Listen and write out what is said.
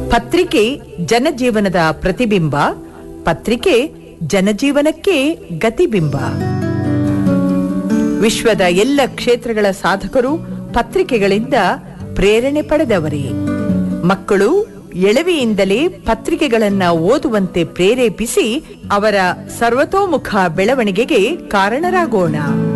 ಪತ್ರಿಕೆ ಜನಜೀವನದ ಪ್ರತಿಬಿಂಬ, ಪತ್ರಿಕೆ ಜನಜೀವನಕ್ಕೆ ಗತಿಬಿಂಬ. ವಿಶ್ವದ ಎಲ್ಲ ಕ್ಷೇತ್ರಗಳ ಸಾಧಕರು ಪತ್ರಿಕೆಗಳಿಂದ ಪ್ರೇರಣೆ ಪಡೆದವರೇ. ಮಕ್ಕಳು ಎಳವೆಯಿಂದಲೇ ಪತ್ರಿಕೆಗಳನ್ನ ಓದುವಂತೆ ಪ್ರೇರೇಪಿಸಿ ಅವರ ಸರ್ವತೋಮುಖ ಬೆಳವಣಿಗೆಗೆ ಕಾರಣರಾಗೋಣ.